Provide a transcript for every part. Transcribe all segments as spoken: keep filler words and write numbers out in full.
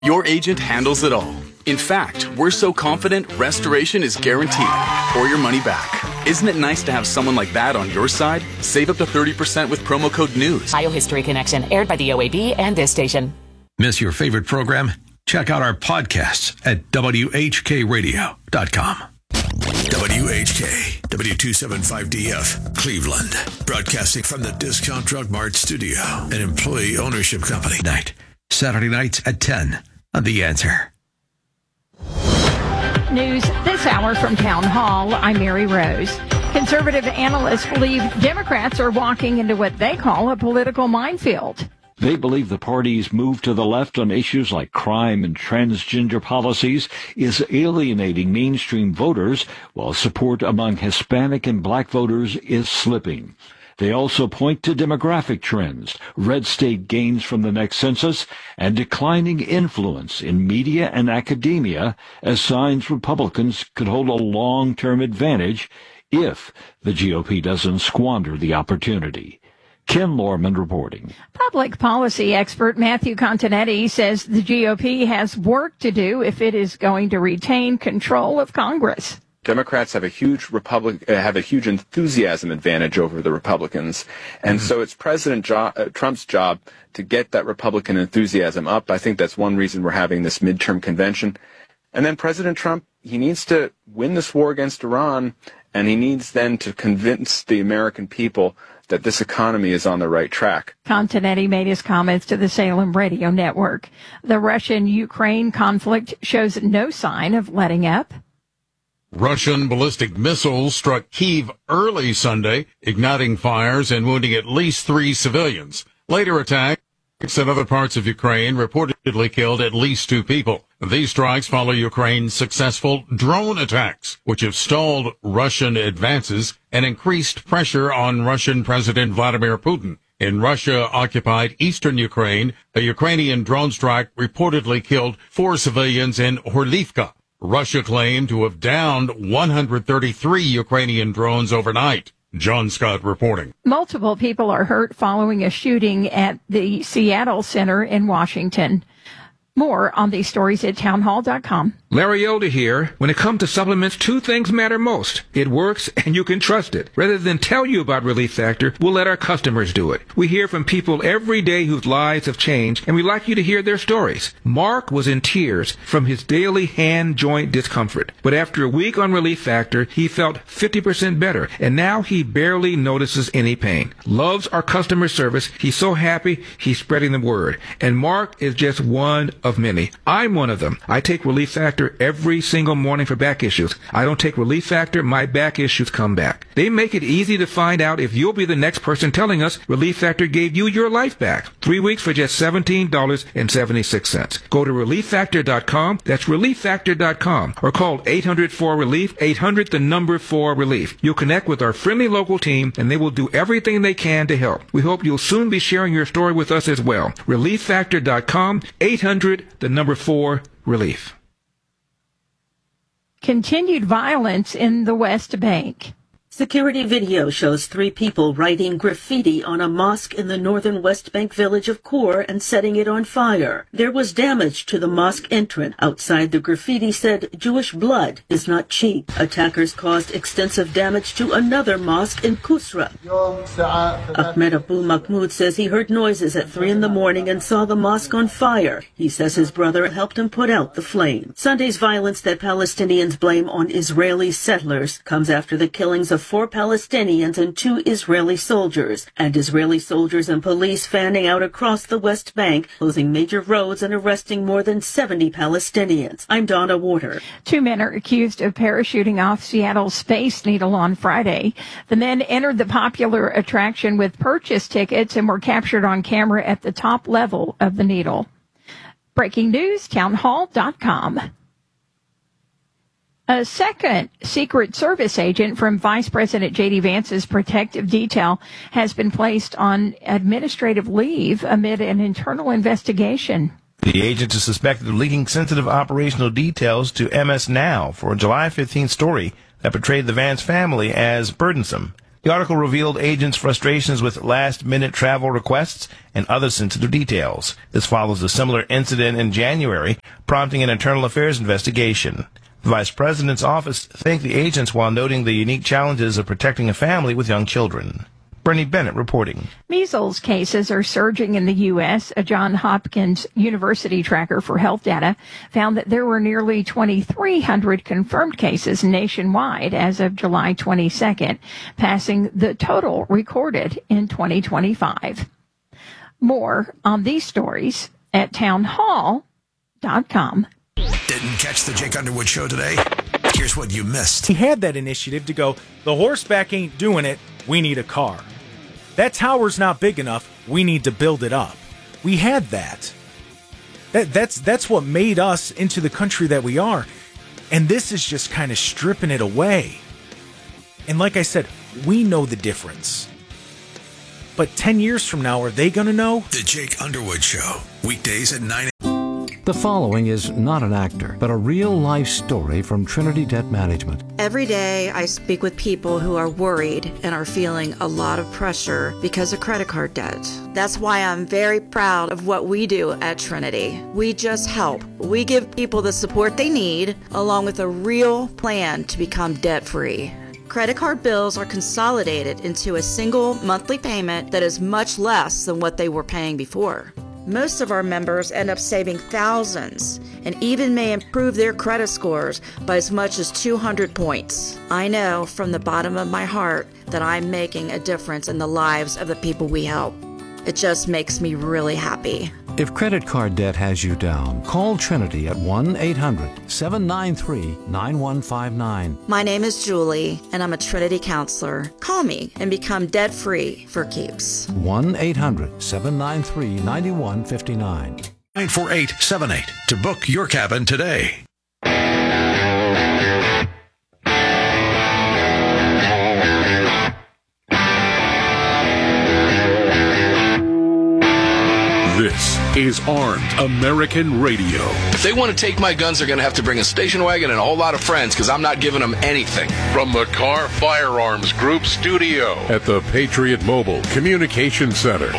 Your agent handles it all. In fact, we're so confident restoration is guaranteed or your money back. Isn't it nice to have someone like that on your side? Save up to thirty percent with promo code NEWS. Biohistory Connection, aired by the O A B and this station. Miss your favorite program? Check out our podcasts at W H K radio dot com. W H K, W two seventy-five D F, Cleveland. Broadcasting from the Discount Drug Mart studio, an employee ownership company. Night, Saturday nights at ten on The Answer. News this hour from Town Hall. I'm Mary Rose. Conservative analysts believe Democrats are walking into what they call a political minefield. They believe the party's move to the left on issues like crime and transgender policies is alienating mainstream voters, while support among Hispanic and black voters is slipping. They also point to demographic trends, red state gains from the next census, and declining influence in media and academia as signs Republicans could hold a long-term advantage if the G O P doesn't squander the opportunity. Ken Lorman reporting. Public policy expert Matthew Continetti says the G O P has work to do if it is going to retain control of Congress. Democrats have a huge Republic uh, have a huge enthusiasm advantage over the Republicans, and mm-hmm. so it's President jo- uh, Trump's job to get that Republican enthusiasm up. I think that's one reason we're having this midterm convention. And then President Trump, he needs to win this war against Iran, and he needs then to convince the American people that this economy is on the right track. Continetti made his comments to the Salem Radio Network. The Russian-Ukraine conflict shows no sign of letting up. Russian ballistic missiles struck Kyiv early Sunday, igniting fires and wounding at least three civilians. Later attacks in other parts of Ukraine reportedly killed at least two people. These strikes follow Ukraine's successful drone attacks, which have stalled Russian advances and increased pressure on Russian President Vladimir Putin. In Russia-occupied eastern Ukraine, a Ukrainian drone strike reportedly killed four civilians in Horlivka. Russia claimed to have downed one hundred thirty-three Ukrainian drones overnight. John Scott reporting. Multiple people are hurt following a shooting at the Seattle Center in Washington. More on these stories at townhall dot com. Larry Elder here. When it comes to supplements, two things matter most. It works and you can trust it. Rather than tell you about Relief Factor, we'll let our customers do it. We hear from people every day whose lives have changed, and we'd like you to hear their stories. Mark was in tears from his daily hand joint discomfort. But after a week on Relief Factor, he felt fifty percent better, and now he barely notices any pain. Loves our customer service. He's so happy, he's spreading the word. And Mark is just one of many. I'm one of them. I take Relief Factor every single morning for back issues. I don't take Relief Factor, my back issues come back. They make it easy to find out if you'll be the next person telling us Relief Factor gave you your life back. Three weeks for just seventeen dollars and seventy-six cents. Go to relief factor dot com. That's relief factor dot com. Or call eight hundred four relief, eight hundred the number four relief. You'll connect with our friendly local team, and they will do everything they can to help. We hope you'll soon be sharing your story with us as well. relief factor dot com, eight hundred the number four relief. Continued violence in the West Bank. Security video shows three people writing graffiti on a mosque in the northern West Bank village of Khor and setting it on fire. There was damage to the mosque entrance. Outside, the graffiti said, "Jewish blood is not cheap." Attackers caused extensive damage to another mosque in Kusra. Ahmed Abu Mahmoud says he heard noises at three in the morning and saw the mosque on fire. He says his brother helped him put out the flame. Sunday's violence that Palestinians blame on Israeli settlers comes after the killings of four Palestinians and two Israeli soldiers, and Israeli soldiers and police fanning out across the West Bank, closing major roads and arresting more than seventy Palestinians. I'm Donna Warder. Two men are accused of parachuting off Seattle's Space Needle on Friday. The men entered the popular attraction with purchase tickets and were captured on camera at the top level of the Needle. Breaking news, townhall dot com. A second Secret Service agent from Vice President J D. Vance's protective detail has been placed on administrative leave amid an internal investigation. The agent is suspected of leaking sensitive operational details to M S Now for a July fifteenth story that portrayed the Vance family as burdensome. The article revealed agents' frustrations with last-minute travel requests and other sensitive details. This follows a similar incident in January, prompting an internal affairs investigation. The Vice President's office thanked the agents while noting the unique challenges of protecting a family with young children. Bernie Bennett reporting. Measles cases are surging in the U S. A Johns Hopkins University tracker for health data found that there were nearly twenty-three hundred confirmed cases nationwide as of July twenty-second, passing the total recorded in twenty twenty-five. More on these stories at townhall dot com. Didn't catch the Jake Underwood show today? Here's what you missed. He had that initiative to go, the horseback ain't doing it, we need a car. That tower's not big enough, we need to build it up. We had that. That that's that's what made us into the country that we are. And this is just kind of stripping it away. And like I said, we know the difference. But ten years from now, are they going to know? The Jake Underwood Show, weekdays at nine. The following is not an actor, but a real-life story from Trinity Debt Management. Every day I speak with people who are worried and are feeling a lot of pressure because of credit card debt. That's why I'm very proud of what we do at Trinity. We just help. We give people the support they need, along with a real plan to become debt-free. Credit card bills are consolidated into a single monthly payment that is much less than what they were paying before. Most of our members end up saving thousands and even may improve their credit scores by as much as two hundred points. I know from the bottom of my heart that I'm making a difference in the lives of the people we help. It just makes me really happy. If credit card debt has you down, call Trinity at one eight hundred seven nine three nine one five nine. My name is Julie, and I'm a Trinity counselor. Call me and become debt-free for keeps. one eight hundred seven nine three nine one five nine. nine four eight seven eight to book your cabin today. This is Armed American Radio. If they want to take my guns, they're going to have to bring a station wagon and a whole lot of friends, because I'm not giving them anything. From the Car Firearms Group studio at the Patriot Mobile Communication Center.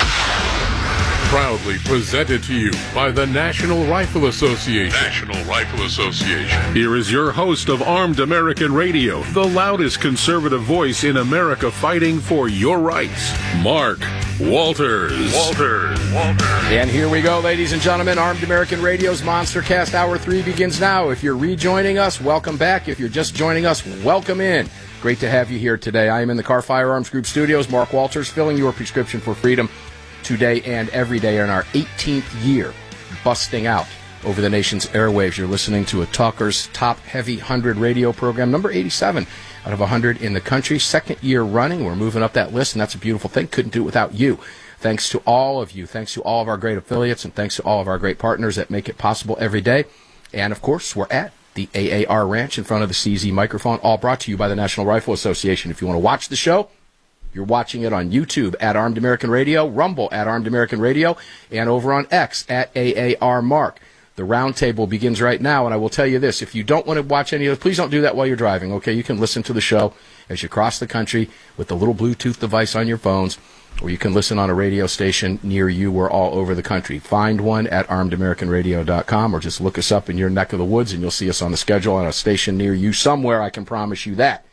Proudly presented to you by the National Rifle Association. National Rifle Association. Here is your host of Armed American Radio, the loudest conservative voice in America fighting for your rights, Mark Walters. Walters. Walters. And here we go, ladies and gentlemen. Armed American Radio's Monster Cast Hour three begins now. If you're rejoining us, welcome back. If you're just joining us, welcome in. Great to have you here today. I am in the Car Firearms Group studios. Mark Walters, filling your prescription for freedom today and every day in our eighteenth year, busting out over the nation's airwaves. You're listening to a Talker's Top Heavy one hundred radio program, number eighty-seven out of one hundred in the country. Second year running. We're moving up that list, and that's a beautiful thing. Couldn't do it without you. Thanks to all of you. Thanks to all of our great affiliates, and thanks to all of our great partners that make it possible every day. And, of course, we're at the A A R Ranch in front of the C Z microphone, all brought to you by the National Rifle Association. If you want to watch the show, you're watching it on YouTube at Armed American Radio, Rumble at Armed American Radio, and over on X at A A R Mark. The roundtable begins right now, and I will tell you this. If you don't want to watch any of this, please don't do that while you're driving, okay? You can listen to the show as you cross the country with the little Bluetooth device on your phones, or you can listen on a radio station near you. We're all over the country. Find one at armed american radio dot com, or just look us up in your neck of the woods, and you'll see us on the schedule on a station near you somewhere. I can promise you that.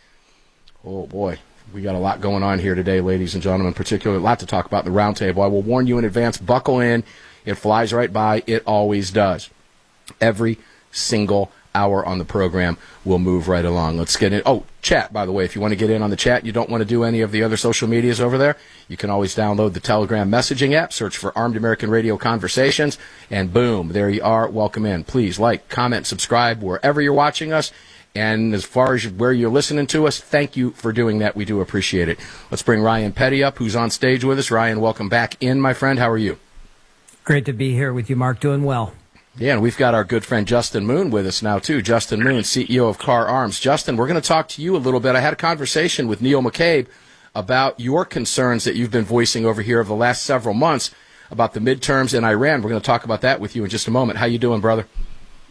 Oh, boy. We got a lot going on here today, ladies and gentlemen, particularly a lot to talk about in the roundtable. I will warn you in advance, buckle in. It flies right by. It always does. Every single hour on the program will move right along. Let's get in. Oh, chat, by the way. If you want to get in on the chat, you don't want to do any of the other social medias over there, you can always download the Telegram messaging app, search for Armed American Radio Conversations, and boom, there you are. Welcome in. Please like, comment, subscribe wherever you're watching us. And as far as where you're listening to us, thank you for doing that. We do appreciate it. Let's bring Ryan Petty up, who's on stage with us. Ryan, welcome back in, my friend. How are you? Great to be here with you, Mark. Doing well. Yeah, and we've got our good friend Justin Moon with us now, too. Justin Moon, C E O of Car Arms. Justin, we're going to talk to you a little bit. I had a conversation with Neil McCabe about your concerns that you've been voicing over here over the last several months about the midterms in Iran. We're going to talk about that with you in just a moment. How you doing, brother?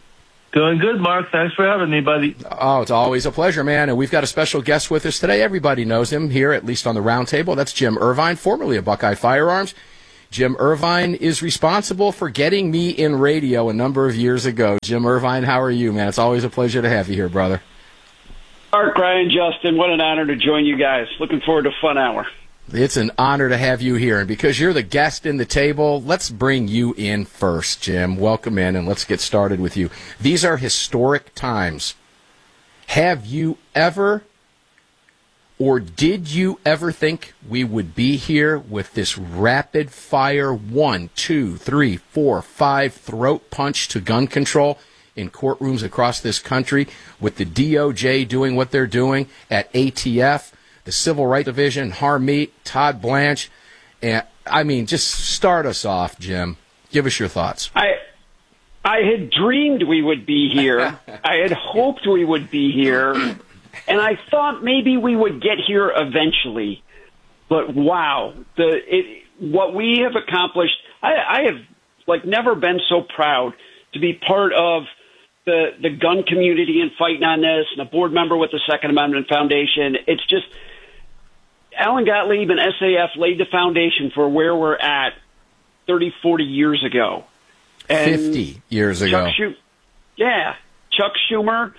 Doing good, Mark. Thanks for having me, buddy. Oh, it's always a pleasure, man. And we've got a special guest with us today. Everybody knows him here, at least on the round table. That's Jim Irvine, formerly of Buckeye Firearms. Jim Irvine is responsible for getting me in radio a number of years ago. Jim Irvine, how are you, man? It's always a pleasure to have you here, brother. Mark, Ryan, Justin, what an honor to join you guys. Looking forward to a fun hour. It's an honor to have you here. And because you're the guest in the table, let's bring you in first, Jim. Welcome in, and let's get started with you. These are historic times. Have you ever, or did you ever think we would be here with this rapid-fire one, two, three, four, five throat punch to gun control in courtrooms across this country, with the D O J doing what they're doing at A T F, the Civil Rights Division, Harmeet, Todd Blanche, and I mean, just start us off, Jim. Give us your thoughts. I I had dreamed we would be here. I had hoped we would be here, and I thought maybe we would get here eventually. But wow, the it, what we have accomplished. I, I have like never been so proud to be part of the the gun community and fighting on this, and a board member with the Second Amendment Foundation. It's just Alan Gottlieb and S A F laid the foundation for where we're at thirty, forty years ago. And fifty years ago. Chuck Schu- yeah. Chuck Schumer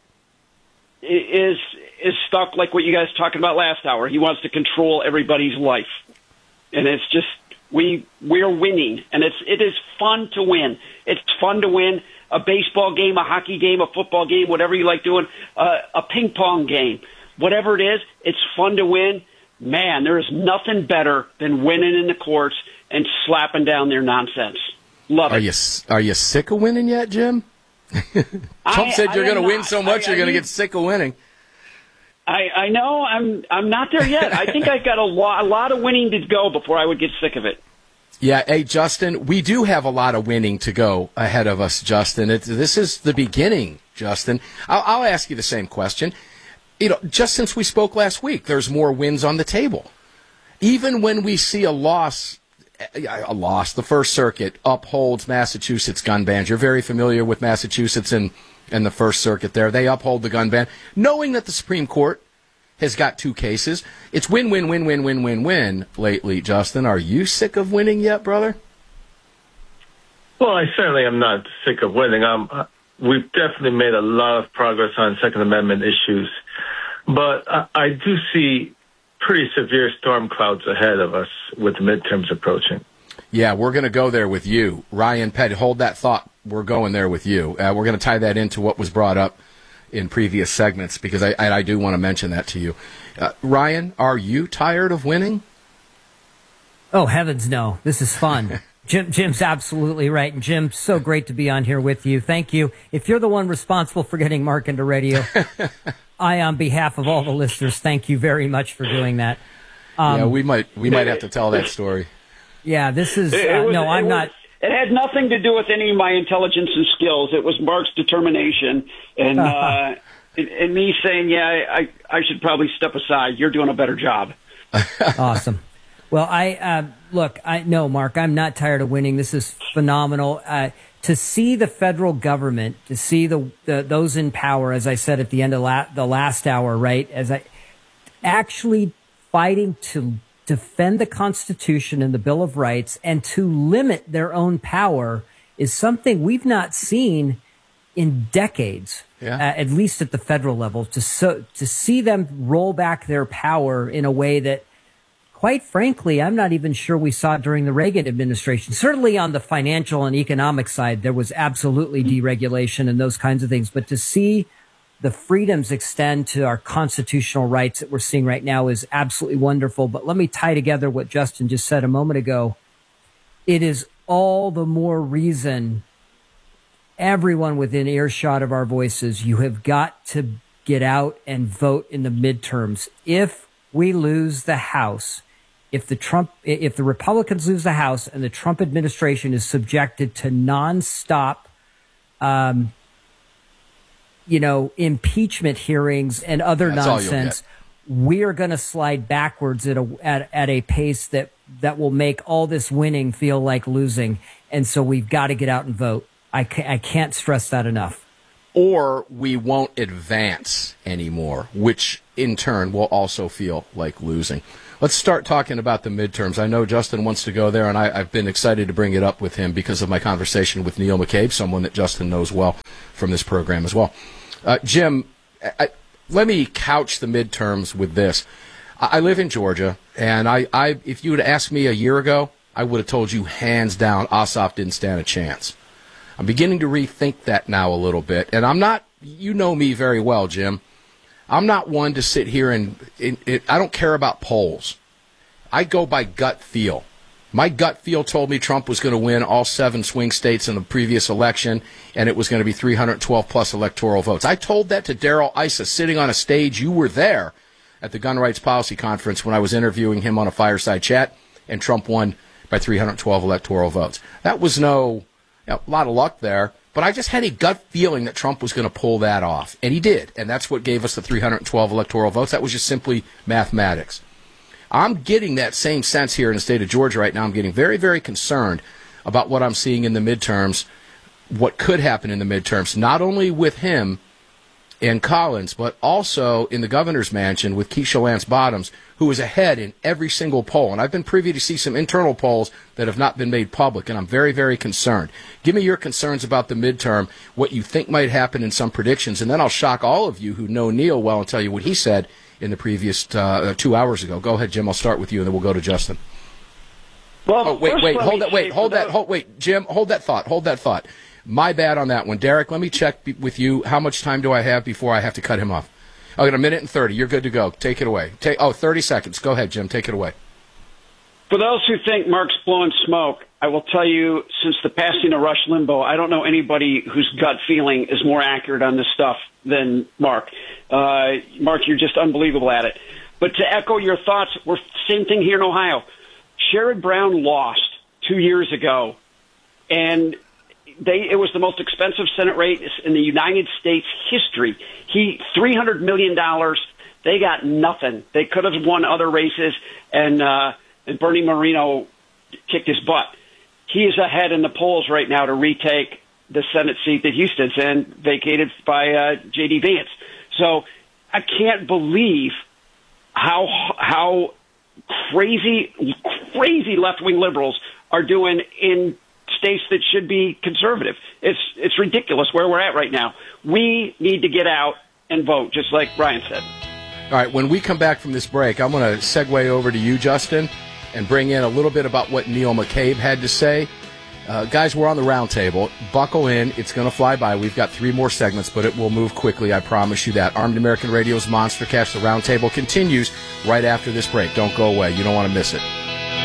is is stuck like what you guys talking about last hour. He wants to control everybody's life. And it's just, we, we're winning. And it's, it is fun to win. It's fun to win a baseball game, a hockey game, a football game, whatever you like doing, uh, a ping pong game. Whatever it is, it's fun to win. Man, there is nothing better than winning in the courts and slapping down their nonsense. Love are it. You, are you sick of winning yet, Jim? Trump I, said you're going to win not. so much I, you're going to I, get sick of winning. I, I know I'm I'm not there yet. I think I've got a lot, a lot of winning to go before I would get sick of it. Yeah, hey, Justin, we do have a lot of winning to go ahead of us, Justin. It, this is the beginning, Justin. I'll, I'll ask you the same question. You know, just since we spoke last week, there's more wins on the table. Even when we see a loss, a loss, the First Circuit upholds Massachusetts gun bans. You're very familiar with Massachusetts and, and the First Circuit there. They uphold the gun ban, knowing that the Supreme Court has got two cases. It's win, win, win, win, win, win, win lately, Justin. Are you sick of winning yet, brother? Well, I certainly am not sick of winning. Um, uh, we've definitely made a lot of progress on Second Amendment issues, but I, I do see pretty severe storm clouds ahead of us with the midterms approaching. Yeah, we're going to go there with you. Ryan Pett, hold that thought. We're going there with you. Uh, we're going to tie that into what was brought up in previous segments, because I, I do want to mention that to you. Uh, Ryan, are you tired of winning? Oh, heavens no. This is fun. Jim, Jim's absolutely right. And Jim, so great to be on here with you. Thank you. If you're the one responsible for getting Mark into radio, I, on behalf of all the listeners, thank you very much for doing that. Um, yeah, we might we might have to tell that story. Yeah, this is, uh, It was- no, I'm it was- not. It had nothing to do with any of my intelligence and skills. It was Mark's determination and uh, and, and me saying, yeah, I, I should probably step aside. You're doing a better job. Awesome. Well, I uh, look, I no, Mark, I'm not tired of winning. This is phenomenal. Uh, to see the federal government, to see the, the those in power, as I said at the end of la- the last hour, right, as I actually fighting to defend the Constitution and the Bill of Rights and to limit their own power is something we've not seen in decades, yeah. uh, at least at the federal level. To so to see them roll back their power in a way that, quite frankly, I'm not even sure we saw during the Reagan administration. Certainly on the financial and economic side, there was absolutely deregulation and those kinds of things. But to see the freedoms extend to our constitutional rights that we're seeing right now is absolutely wonderful. But let me tie together what Justin just said a moment ago. It is all the more reason, everyone within earshot of our voices, you have got to get out and vote in the midterms. If we lose the House, if the Trump, if the Republicans lose the House and the Trump administration is subjected to nonstop, um, you know, impeachment hearings and other That's nonsense, we are going to slide backwards at a at, at a pace that that will make all this winning feel like losing. And so we've got to get out and vote. I can't, I can't stress that enough. or we won't advance anymore, which in turn will also feel like losing. Let's start talking about the midterms. I know Justin wants to go there, and I, I've been excited to bring it up with him because of my conversation with Neil McCabe, someone that Justin knows well from this program as well. Uh, Jim, I, let me couch the midterms with this. I, I live in Georgia, and I, I, if you would have asked me a year ago, I would have told you hands down Ossoff didn't stand a chance. I'm beginning to rethink that now a little bit, and I'm not, you know me very well, Jim. I'm not one to sit here and, it, it, I don't care about polls. I go by gut feel. My gut feel told me Trump was going to win all seven swing states in the previous election, and it was going to be three hundred twelve plus electoral votes. I told that to Darrell Issa sitting on a stage. You were there at the Gun Rights Policy Conference when I was interviewing him on a fireside chat, and Trump won by three hundred twelve electoral votes. That was no, you know, a lot of luck there. But I just had a gut feeling that Trump was going to pull that off. And he did. And that's what gave us the three hundred twelve electoral votes. That was just simply mathematics. I'm getting that same sense here in the state of Georgia right now. I'm getting very, very concerned about what I'm seeing in the midterms, what could happen in the midterms, not only with him and Collins, but also in the governor's mansion with Keisha Lance Bottoms, who is ahead in every single poll. And I've been privy to see some internal polls that have not been made public, and I'm very, very concerned. Give me your concerns about the midterm, what you think might happen in some predictions, and then I'll shock all of you who know Neil well and tell you what he said in the previous uh, two hours ago. Go ahead, Jim. I'll start with you, and then we'll go to Justin. Well, oh, wait, wait, hold that, wait, hold that, those... hold, wait, Jim, hold that thought, hold that thought. My bad on that one. Derek, let me check be- with you. How much time do I have before I have to cut him off? I got a minute and thirty. You're good to go. Take it away. Take, oh, thirty seconds. Go ahead, Jim. Take it away. For those who think Mark's blowing smoke, I will tell you, since the passing of Rush Limbaugh, I don't know anybody whose gut feeling is more accurate on this stuff than Mark. Uh, Mark, you're just unbelievable at it. But to echo your thoughts, we're same thing here in Ohio. Sherrod Brown lost two years ago, and They, it was the most expensive Senate race in the United States history. He, three hundred million dollars, they got nothing. They could have won other races, and, uh, and Bernie Moreno kicked his butt. He is ahead in the polls right now to retake the Senate seat that Houston's in, vacated by uh, J D Vance. So I can't believe how how crazy, crazy left-wing liberals are doing in states that should be conservative. It's it's ridiculous where we're at right now. We need to get out and vote, just like Brian said. All right, when we come back from this break, I'm going to segue over to you, Justin, and bring in a little bit about what Neil McCabe had to say. Uh, guys, we're on the round table. Buckle in. It's going to fly by. We've got three more segments, but it will move quickly. I promise you that. Armed American Radio's Monster Cast, the round table, continues right after this break. Don't go away. You don't want to miss it.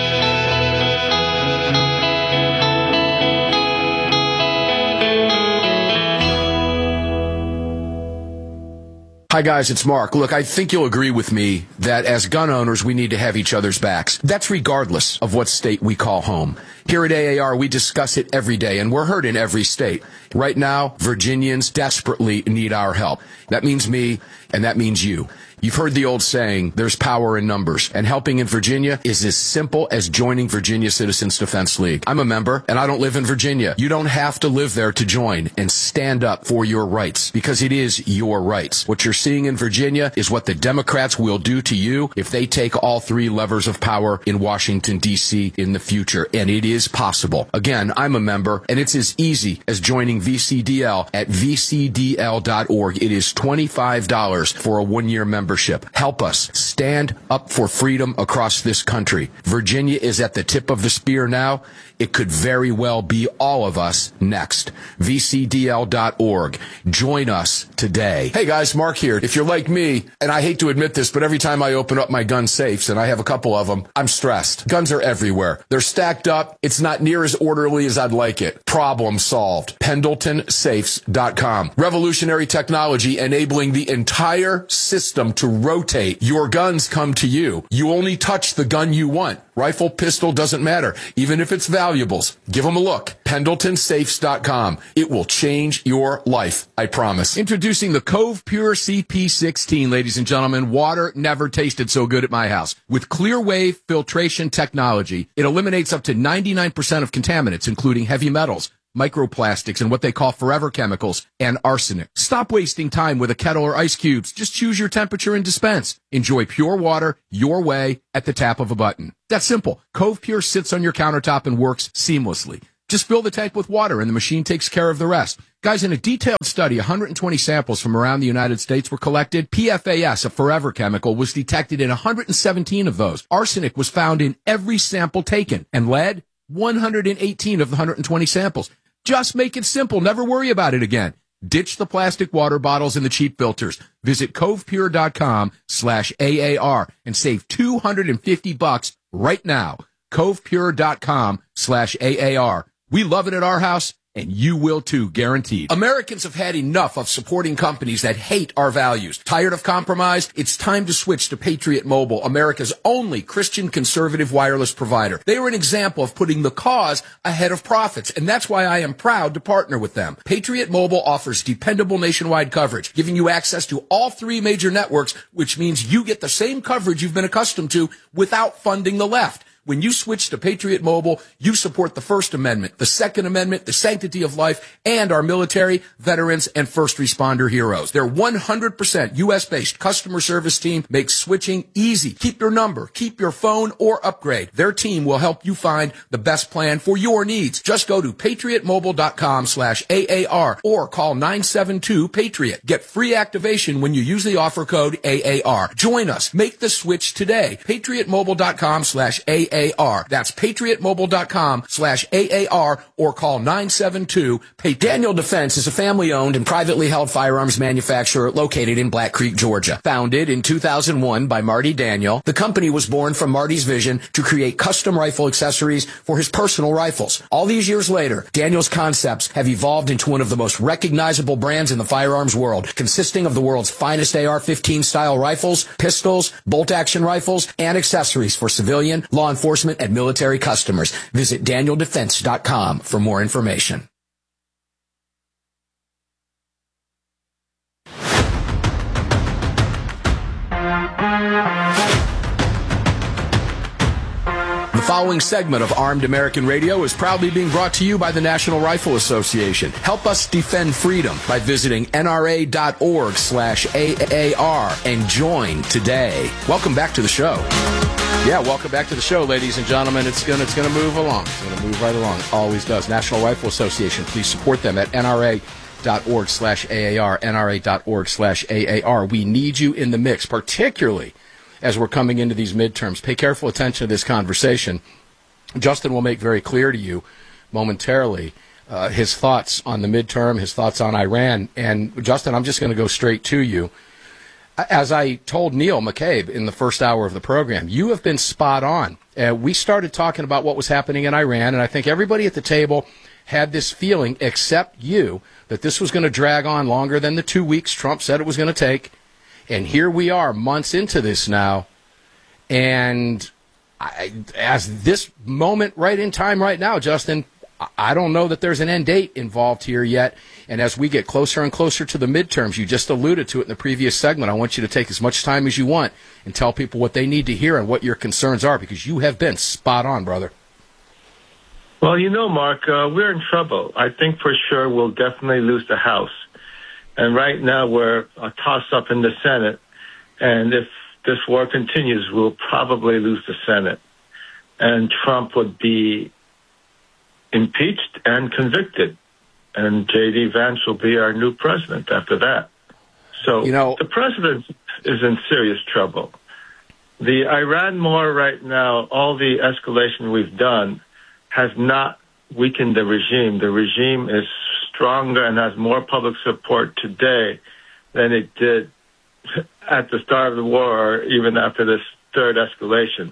Hi, guys, it's Mark. Look, I think you'll agree with me that as gun owners, we need to have each other's backs. That's regardless of what state we call home. Here at A A R, we discuss it every day, and we're heard in every state. Right now, Virginians desperately need our help. That means me, and that means you. You've heard the old saying, there's power in numbers, and helping in Virginia is as simple as joining Virginia Citizens Defense League. I'm a member, and I don't live in Virginia. You don't have to live there to join and stand up for your rights, because it is your rights. What you're seeing in Virginia is what the Democrats will do to you if they take all three levers of power in Washington, D C in the future, and it is possible. Again, I'm a member, and it's as easy as joining V C D L at v c d l dot org. It is twenty-five dollars for a one-year membership. Help us stand up for freedom across this country. Virginia is at the tip of the spear now. It could very well be all of us next. v c d l dot org. Join us today. Hey guys, Mark here. If you're like me, and I hate to admit this, but every time I open up my gun safes, and I have a couple of them, I'm stressed. Guns are everywhere. They're stacked up. It's not near as orderly as I'd like it. Problem solved. Pendleton Safes dot com. Revolutionary technology enabling the entire system to rotate. Your guns come to you. You only touch the gun you want. Rifle, pistol, doesn't matter. Even if it's valuables, give them a look. Pendleton Safes dot com. It will change your life, I promise. Introducing the Cove Pure C P sixteen, ladies and gentlemen. Water never tasted so good at my house. With clear wave filtration technology, it eliminates up to ninety-nine percent of contaminants, including heavy metals, microplastics, and what they call forever chemicals, and arsenic. Stop wasting time with a kettle or ice cubes. Just choose your temperature and dispense. Enjoy pure water your way at the tap of a button. That's simple. Cove Pure sits on your countertop and works seamlessly. Just fill the tank with water and the machine takes care of the rest. Guys, in a detailed study, one hundred twenty samples from around the United States were collected. P F A S, a forever chemical, was detected in one hundred seventeen of those. Arsenic was found in every sample taken. And lead, one hundred eighteen of the one hundred twenty samples. Just make it simple. Never worry about it again. Ditch the plastic water bottles and the cheap filters. Visit covepure.com slash AAR and save two hundred fifty bucks right now. covepure.com slash AAR. We love it at our house, and you will too, guaranteed. Americans have had enough of supporting companies that hate our values. Tired of compromise? It's time to switch to Patriot Mobile, America's only Christian conservative wireless provider. They are an example of putting the cause ahead of profits, and that's why I am proud to partner with them. Patriot Mobile offers dependable nationwide coverage, giving you access to all three major networks, which means you get the same coverage you've been accustomed to without funding the left. When you switch to Patriot Mobile, you support the First Amendment, the Second Amendment, the sanctity of life, and our military, veterans, and first responder heroes. Their one hundred percent U S-based customer service team makes switching easy. Keep your number, keep your phone, or upgrade. Their team will help you find the best plan for your needs. Just go to patriotmobile.com slash AAR or call nine seven two PATRIOT. Get free activation when you use the offer code A A R. Join us. Make the switch today. patriotmobile.com slash AAR. A A R. That's patriotmobile.com slash A A R or call nine seven two PATRIOT. Daniel Defense is a family-owned and privately held firearms manufacturer located in Black Creek, Georgia. Founded in two thousand one by Marty Daniel, the company was born from Marty's vision to create custom rifle accessories for his personal rifles. All these years later, Daniel's concepts have evolved into one of the most recognizable brands in the firearms world, consisting of the world's finest A R fifteen style rifles, pistols, bolt-action rifles, and accessories for civilian, law enforcement, and military customers. Visit daniel defense dot com for more information. The following segment of Armed American Radio is proudly being brought to you by the National Rifle Association. Help us defend freedom by visiting N R A dot org slash A A R and join today. Welcome back to the show. Yeah, welcome back to the show, ladies and gentlemen. It's going it's going to move along. It's going to move right along. Always does. National Rifle Association. Please support them at N R A dot org slash A A R. N R A dot org slash A A R. We need you in the mix, particularly as we're coming into these midterms. Pay careful attention to this conversation. Justin will make very clear to you momentarily uh, his thoughts on the midterm, his thoughts on Iran. And, Justin, I'm just going to go straight to you. As I told Neil McCabe in the first hour of the program, you have been spot on. Uh, we started talking about what was happening in Iran, and I think everybody at the table had this feeling, except you, that this was going to drag on longer than the two weeks Trump said it was going to take. And here we are, months into this now, and I, as this moment right in time right now, Justin, I don't know that there's an end date involved here yet. And as we get closer and closer to the midterms, you just alluded to it in the previous segment, I want you to take as much time as you want and tell people what they need to hear and what your concerns are, because you have been spot on, brother. Well, you know, Mark, uh, we're in trouble. I think for sure we'll definitely lose the House. And right now we're a toss-up in the Senate. And if this war continues, we'll probably lose the Senate. And Trump would be impeached and convicted. And J D. Vance will be our new president after that. So you know, the president is in serious trouble. The Iran war right now, all the escalation we've done, has not weakened the regime. The regime is stronger and has more public support today than it did at the start of the war or even after this third escalation.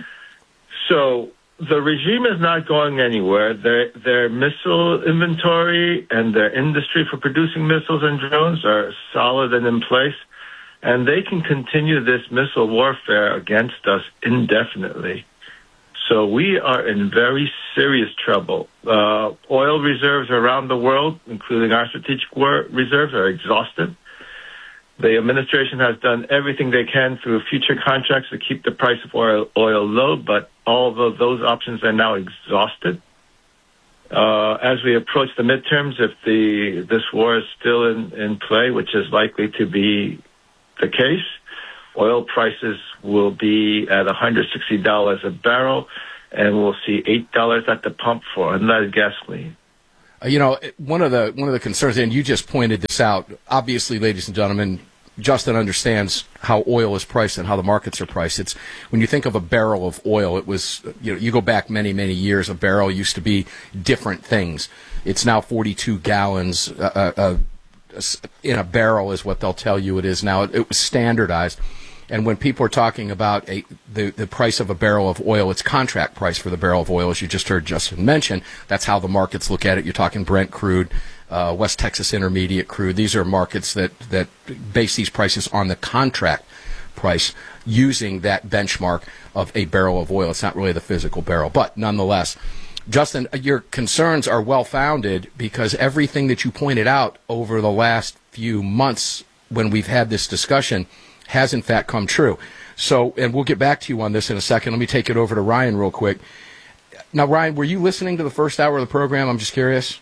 So the regime is not going anywhere. Their, their missile inventory and their industry for producing missiles and drones are solid and in place, and they can continue this missile warfare against us indefinitely. So we are in very serious trouble. Uh, oil reserves around the world, including our strategic war reserves, are exhausted. The administration has done everything they can through future contracts to keep the price of oil, oil low, but all of those options are now exhausted. Uh, as we approach the midterms, if the this war is still in, in play, which is likely to be the case, oil prices will be at one hundred sixty dollars a barrel, and we'll see eight dollars at the pump for unleaded gasoline. Uh, you know, one of the one of the concerns, and you just pointed this out, obviously, ladies and gentlemen, Justin understands how oil is priced and how the markets are priced. It's when you think of a barrel of oil, it was, you know, you go back many, many years, a barrel used to be different things. It's now forty-two gallons uh, uh, in a barrel is what they'll tell you it is now. It, it was standardized. And when people are talking about a, the, the price of a barrel of oil, it's contract price for the barrel of oil, as you just heard Justin mention. That's how the markets look at it. You're talking Brent crude, uh, West Texas Intermediate crude. These are markets that, that base these prices on the contract price using that benchmark of a barrel of oil. It's not really the physical barrel. But nonetheless, Justin, your concerns are well-founded because everything that you pointed out over the last few months when we've had this discussion has in fact come true. So, and we'll get back to you on this in a second. Let me take it over to Ryan real quick. Now, Ryan, were you listening to the first hour of the program? I'm just curious.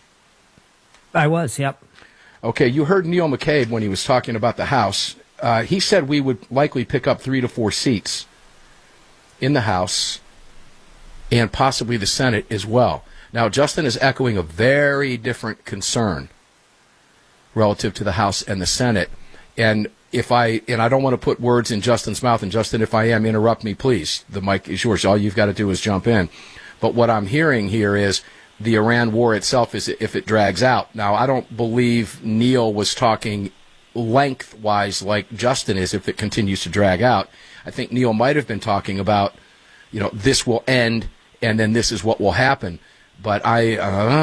I was, yep. Okay, you heard Neil McCabe when he was talking about the House. Uh, he said we would likely pick up three to four seats in the House and possibly the Senate as well. Now, Justin is echoing a very different concern relative to the House and the Senate. And if I, and I don't want to put words in Justin's mouth, and Justin, if I am, interrupt me, please. The mic is yours. All you've got to do is jump in. But what I'm hearing here is the Iran war itself is if it drags out. Now, I don't believe Neil was talking lengthwise like Justin is if it continues to drag out. I think Neil might have been talking about, you know, this will end and then this is what will happen. But I,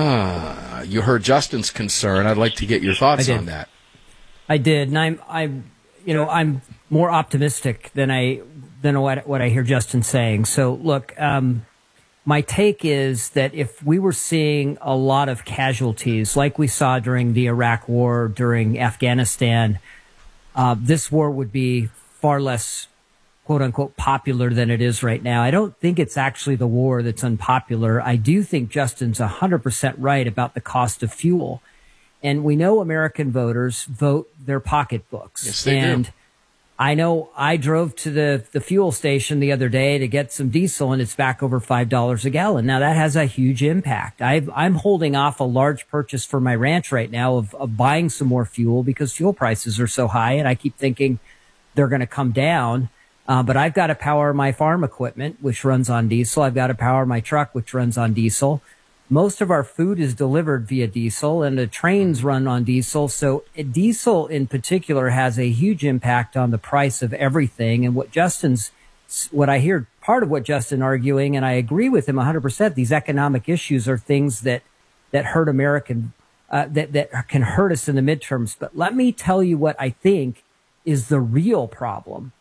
uh, you heard Justin's concern. I'd like to get your thoughts on that. I did, and I'm, I'm, you know, I'm more optimistic than I than what what I hear Justin saying. So, look, um, my take is that if we were seeing a lot of casualties, like we saw during the Iraq War, during Afghanistan, uh, this war would be far less, quote unquote, popular than it is right now. I don't think it's actually the war that's unpopular. I do think Justin's one hundred percent right about the cost of fuel. And we know American voters vote their pocketbooks. Yes, they and do. I know I drove to the, the fuel station the other day to get some diesel, and it's back over five dollars a gallon. Now, that has a huge impact. I've, I'm holding off a large purchase for my ranch right now of, of buying some more fuel because fuel prices are so high, and I keep thinking they're going to come down. Uh, but I've got to power my farm equipment, which runs on diesel. I've got to power my truck, which runs on diesel. Most of our food is delivered via diesel, and the trains run on diesel. So diesel in particular has a huge impact on the price of everything. And what Justin's, what I hear, part of what Justin arguing, and I agree with him one hundred percent, these economic issues are things that, that hurt American, uh, that, that can hurt us in the midterms. But let me tell you what I think is the real problem.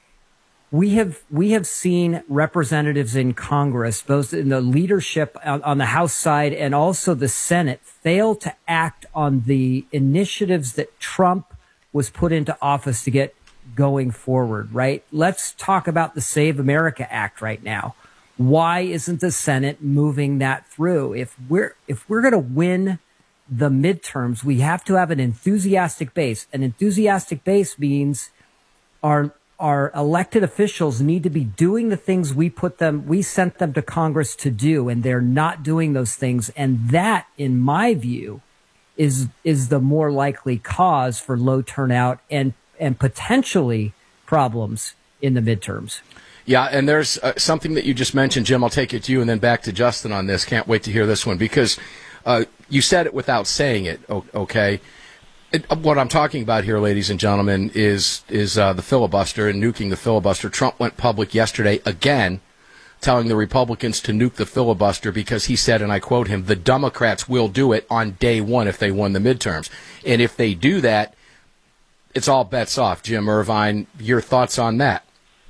We have we have seen representatives in Congress, both in the leadership on, on the House side and also the Senate, fail to act on the initiatives that Trump was put into office to get going forward, right? Let's talk about the Save America Act right now. Why isn't the Senate moving that through? If we're if we're going to win the midterms, we have to have an enthusiastic base. An enthusiastic base means our Our elected officials need to be doing the things we put them, we sent them to Congress to do, and they're not doing those things. And that, in my view, is is the more likely cause for low turnout and and potentially problems in the midterms. Yeah, and there's uh, something that you just mentioned, Jim. I'll take it to you and then back to Justin on this. Can't wait to hear this one because uh, you said it without saying it, okay? It, what I'm talking about here, ladies and gentlemen, is is uh, the filibuster and nuking the filibuster. Trump went public yesterday again, telling the Republicans to nuke the filibuster because he said, and I quote him, the Democrats will do it on day one if they won the midterms. And if they do that, it's all bets off. Jim Irvine, your thoughts on that?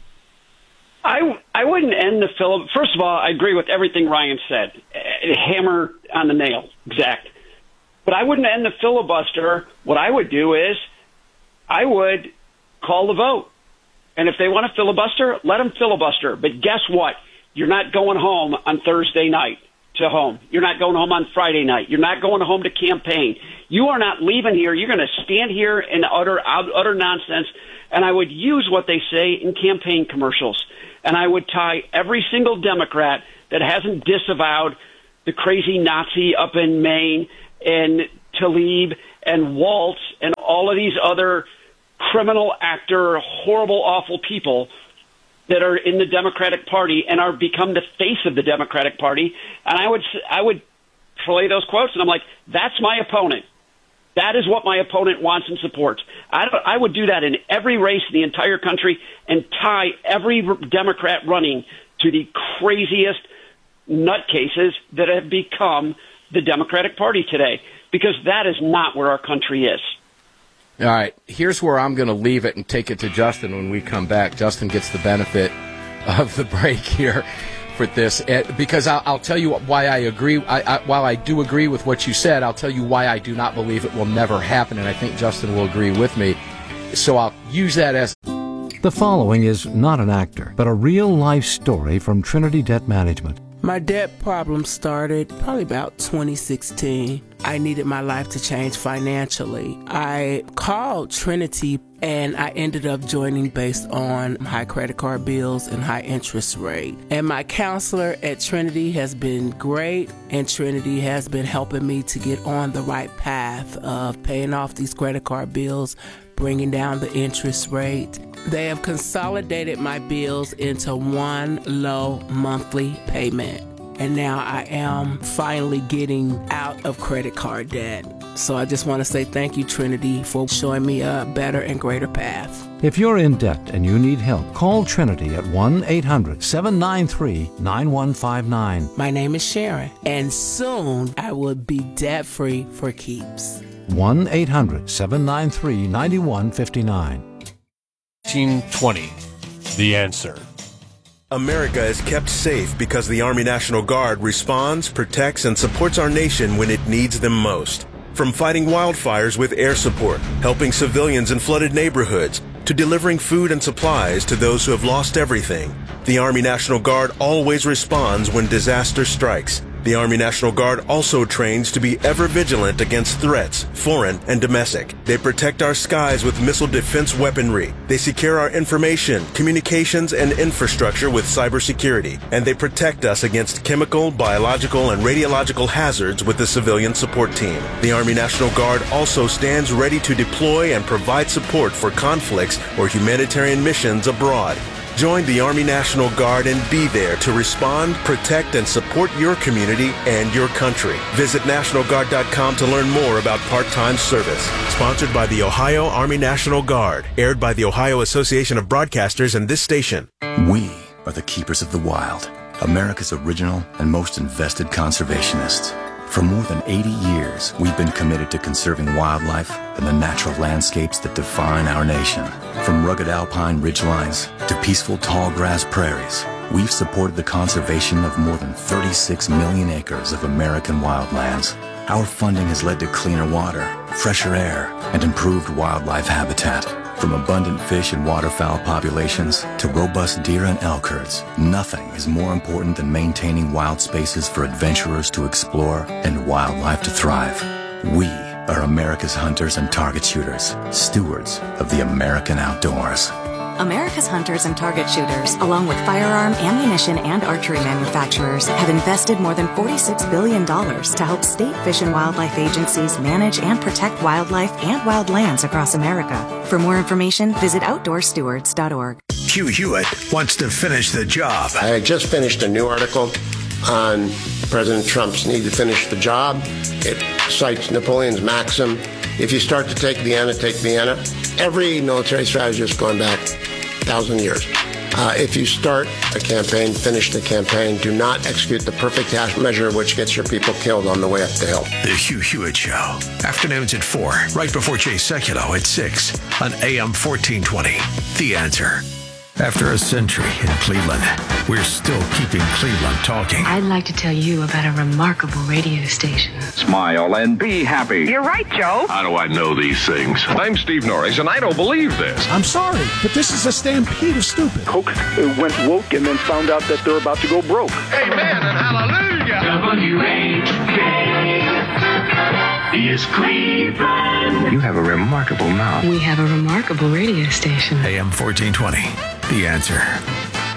I, I wouldn't end the filibuster. First of all, I agree with everything Ryan said. Hammer on the nail, exact. But I wouldn't end the filibuster. What I would do is I would call the vote. And if they want to filibuster, let them filibuster. But guess what? You're not going home on Thursday night. to home. You're not going home on Friday night. You're not going home to campaign. You are not leaving here. You're going to stand here and utter, utter nonsense. And I would use what they say in campaign commercials. And I would tie every single Democrat that hasn't disavowed the crazy Nazi up in Maine and Tlaib and Waltz and all of these other criminal actor, horrible, awful people that are in the Democratic Party and are become the face of the Democratic Party. And I would, I would play those quotes, and I'm like, that's my opponent. That is what my opponent wants and supports. I, don't, I would do that in every race in the entire country and tie every Democrat running to the craziest nutcases that have become the Democratic Party today, because that is not where our country is. All right, here's where I'm going to leave it and take it to Justin when we come back. Justin gets the benefit of the break here for this, because I'll, I'll tell you why I agree. I, I, while I do agree with what you said, I'll tell you why I do not believe it will never happen, and I think Justin will agree with me. So I'll use that as... The following is not an actor, but a real-life story from Trinity Debt Management. My debt problem started probably about twenty sixteen. I needed my life to change financially. I called Trinity and I ended up joining based on high credit card bills and high interest rate. And my counselor at Trinity has been great, and Trinity has been helping me to get on the right path of paying off these credit card bills, bringing down the interest rate. They have consolidated my bills into one low monthly payment. And now I am finally getting out of credit card debt. So I just want to say thank you, Trinity, for showing me a better and greater path. If you're in debt and you need help, call Trinity at one eight hundred seven nine three nine one five nine. My name is Sharon, and soon I will be debt-free for keeps. one eight hundred seven nine three nine one five nine. nineteen twenty. The answer. America is kept safe because the Army National Guard responds, protects, and supports our nation when it needs them most. From fighting wildfires with air support, helping civilians in flooded neighborhoods, to delivering food and supplies to those who have lost everything, the Army National Guard always responds when disaster strikes. The Army National Guard also trains to be ever vigilant against threats, foreign and domestic. They protect our skies with missile defense weaponry. They secure our information, communications, and infrastructure with cybersecurity. And they protect us against chemical, biological, and radiological hazards with the civilian support team. The Army National Guard also stands ready to deploy and provide support for conflicts or humanitarian missions abroad. Join the Army National Guard and be there to respond, protect, and support your community and your country. Visit National Guard dot com to learn more about part-time service. Sponsored by the Ohio Army National Guard. Aired by the Ohio Association of Broadcasters and this station. We are the keepers of the wild, America's original and most invested conservationists. For more than eighty years, we've been committed to conserving wildlife and the natural landscapes that define our nation. From rugged alpine ridgelines to peaceful tall grass prairies, we've supported the conservation of more than thirty-six million acres of American wildlands. Our funding has led to cleaner water, fresher air, and improved wildlife habitat. From abundant fish and waterfowl populations to robust deer and elk herds, nothing is more important than maintaining wild spaces for adventurers to explore and wildlife to thrive. We are America's hunters and target shooters, stewards of the American outdoors. America's hunters and target shooters, along with firearm, ammunition, and archery manufacturers, have invested more than forty-six billion dollars to help state fish and wildlife agencies manage and protect wildlife and wildlands across America. For more information, visit outdoor stewards dot org. Hugh Hewitt wants to finish the job. I just finished a new article on President Trump's need to finish the job. It cites Napoleon's maxim, if you start to take Vienna, take Vienna. Every military strategist going back a thousand years. Uh, if you start a campaign, finish the campaign. Do not execute the perfect half measure which gets your people killed on the way up the hill. The Hugh Hewitt Show. Afternoons at four, right before Jay Sekulow at six on A M fourteen twenty. The Answer. After a century in Cleveland, we're still keeping Cleveland talking. I'd like to tell you about a remarkable radio station. Smile and be happy. You're right, Joe. How do I know these things? I'm Steve Norris, and I don't believe this. I'm sorry, but this is a stampede of stupid. Coke went woke and then found out that they're about to go broke. Amen and hallelujah. W H K is Cleveland. You have a remarkable mouth. We have a remarkable radio station. A M fourteen twenty, The Answer.